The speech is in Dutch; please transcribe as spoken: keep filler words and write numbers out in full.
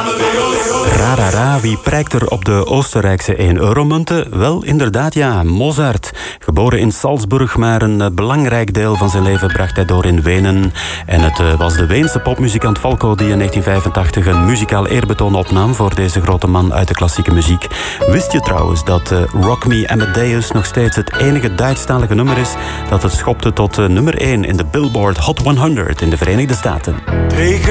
Rarara, wie prijkt er op de Oostenrijkse één euro munten? Wel, inderdaad ja, Mozart. Geboren in Salzburg, maar een belangrijk deel van zijn leven bracht hij door in Wenen. En het was de Weense popmuzikant Falco die in negentien vijfentachtig een muzikaal eerbetoon opnam voor deze grote man uit de klassieke muziek. Wist je trouwens dat uh, Rock Me Amadeus nog steeds het enige Duitsstalige nummer is dat het schopte tot uh, nummer één in de Billboard Hot honderd in de Verenigde Staten?